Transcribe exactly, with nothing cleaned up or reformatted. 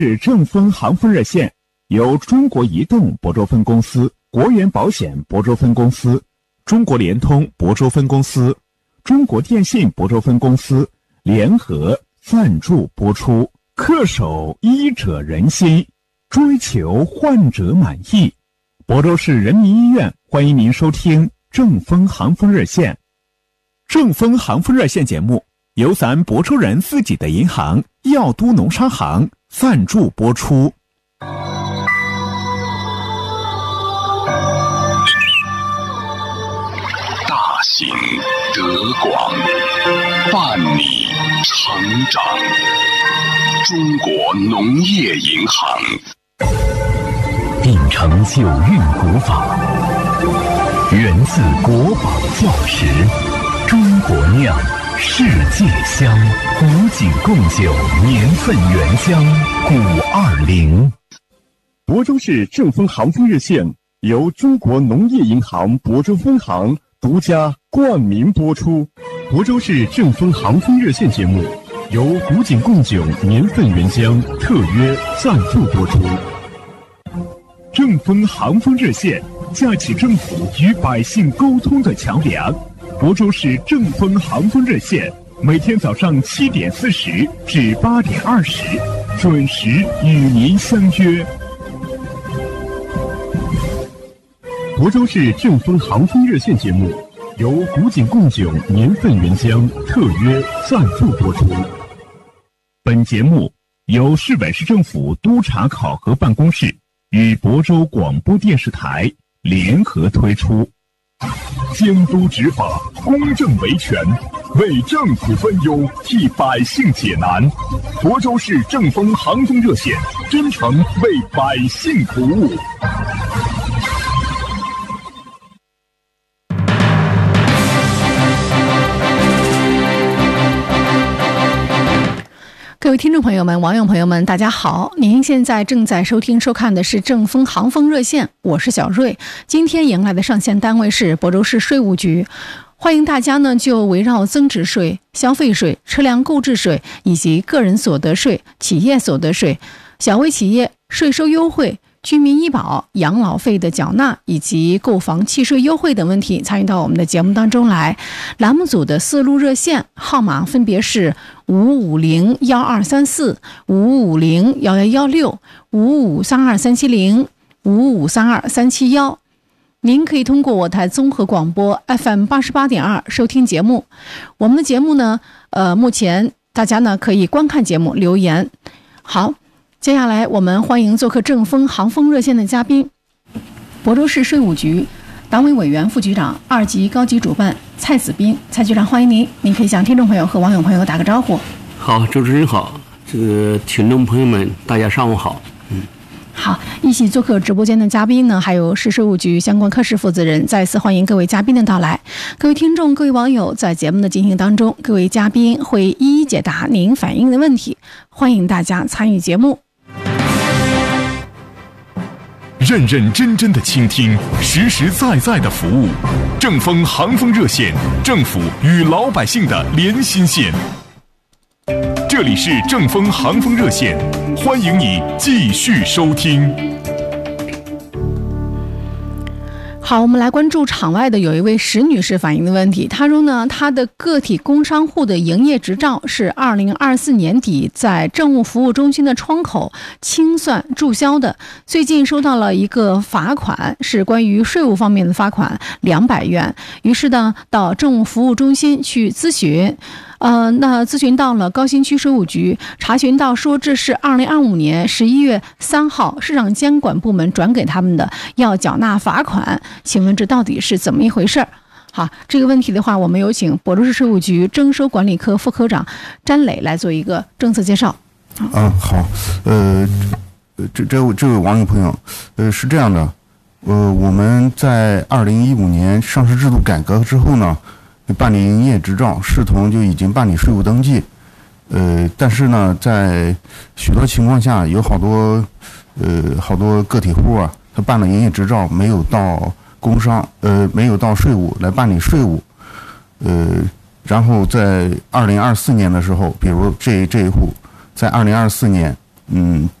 是正丰航丰热线，由中国移动亳州分公司、国元保险亳州分公司、中国联通亳州分公司、中国电信亳州分公司联合赞助播出。恪守医者仁心，追求患者满意。亳州市人民医院欢迎您收听正丰航丰热线。正丰航丰热线节目由咱亳州人自己的银行药都农商行赞助播出。 大行德广，伴你成长。中国农业银行秉承九韵古法，源自国宝教识，中国酿，世界香，古井贡酒年份原香古二零。 亳州市正丰航丰热线由中国农业银行亳州分行独家冠名播出。亳州市正丰航丰热线节目由古井贡酒年份原香特约赞助播出。正丰航丰热线架起政府与百姓沟通的桥梁。亳州市正丰航丰热线每天早上七点四十至八点二十准时与您相约。亳州市正丰航丰热线节目由古井贡酒年份原香特约赞助播出。本节目由市委市政府督察考核办公室与亳州广播电视台联合推出。监督执法，公正维权，为政府分忧，替百姓解难。亳州市正丰航丰热线真诚为百姓服务。 各位听众朋友们、网友朋友们，大家好！您现在正在收听、收看的是正丰航丰热线，我是小瑞。今天迎来的上线单位是亳州市税务局，欢迎大家呢就围绕增值税、消费税、车辆购置税以及个人所得税、企业所得税、小微企业税收优惠、居民医保、养老费的缴纳以及购房契税优惠等问题参与到我们的节目当中来。栏目组的四路热线号码分别是五五零幺二三四、五五零幺幺幺六、五五三二三七零、五五三二三七幺。您可以通过我台综合广播 F M 八十八点二收听节目。我们的节目呢，呃，目前大家呢可以观看节目、留言。好。接下来我们欢迎做客正丰航丰热线的嘉宾，亳州市税务局党委委员、副局长、二级高级主办蔡子斌。蔡局长，欢迎您，您可以向听众朋友和网友朋友打个招呼。 好，主持人好，这个听众朋友们大家上午好。嗯， 好，一起做客直播间的嘉宾呢，还有市税务局相关科室负责人，再次欢迎各位嘉宾的到来。各位听众、各位网友，在节目的进行当中，各位嘉宾会一一解答您反映的问题，欢迎大家参与节目。 认认真真的倾听，实实在在的服务。正丰航丰热线，政府与老百姓的连心线。这里是正丰航丰热线，欢迎你继续收听。 好，我们来关注场外的有一位石女士反映的问题。她说呢，她的个体工商户的营业执照是二零二四年底在政务服务中心的窗口清算注销的，最近收到了一个罚款，是关于税务方面的罚款两百元，于是呢到政务服务中心去咨询。呃，那咨询到了高新区税务局，查询到说这是二零二五年十一月三号市场监管部门转给他们的，要缴纳罚款。请问这到底是怎么一回事？好，这个问题的话，我们有请亳州市税务局征收管理科副科长詹磊来做一个政策介绍。 嗯，好，呃，这这位这位网友朋友，呃，是这样的，呃，我们在二零一五年上市制度改革之后呢，办理营业执照，视同就已经办理税务登记，呃，但是呢，在许多情况下，有好多呃好多个体户啊，他办了营业执照，没有到工商，呃，没有到税务来办理税务，呃，然后在二零二四年的时候，比如这这一户，在二零二四年，嗯，